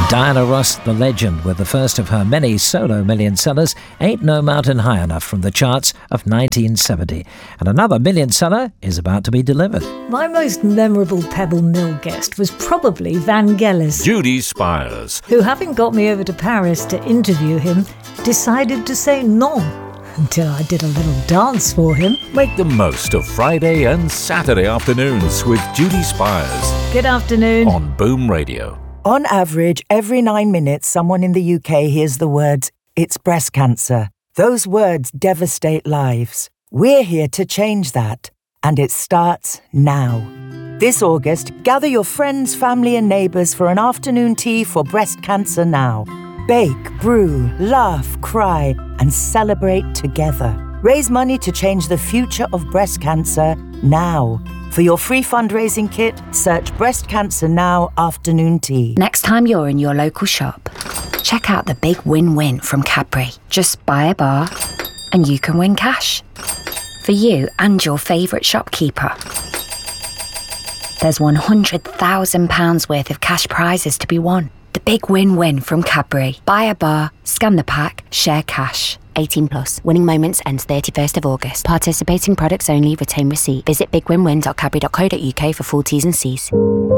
Diana Ross, the legend, with the first of her many solo million sellers, Ain't No Mountain High Enough, from the charts of 1970. And another million seller is about to be delivered. My most memorable Pebble Mill guest was probably Vangelis, Judy Spires, who, having got me over to Paris to interview him, decided to say non until I did a little dance for him. Make the most of Friday and Saturday afternoons with Judy Spires. Good afternoon. On Boom Radio. On average, every 9 minutes, someone in the UK hears the words, "It's breast cancer." Those words devastate lives. We're here to change that, and it starts now. This August, gather your friends, family and neighbours for an afternoon tea for Breast Cancer Now. Bake, brew, laugh, cry, and celebrate together. Raise money to change the future of breast cancer now. For your free fundraising kit, search Breast Cancer Now Afternoon Tea. Next time you're in your local shop, check out the big win-win from Cadbury. Just buy a bar and you can win cash. For you and your favourite shopkeeper. There's £100,000 worth of cash prizes to be won. The big win-win from Cadbury. Buy a bar, scan the pack, share cash. 18 plus. Winning moments ends 31st of August. Participating products only. Retain receipt. Visit bigwinwin.cadbury.co.uk for full T's and C's.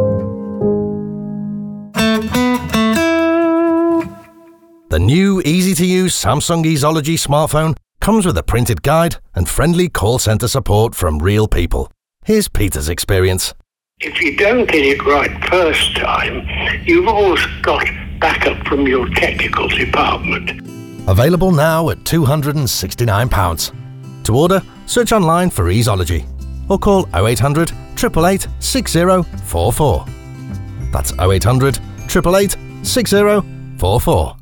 The new easy-to-use Samsung Easology smartphone comes with a printed guide and friendly call centre support from real people. Here's Peter's experience. If you don't get it right first time, you've always got backup from your technical department. Available now at £269. To order, search online for Easology or call 0800 888 6044. That's 0800 888 6044.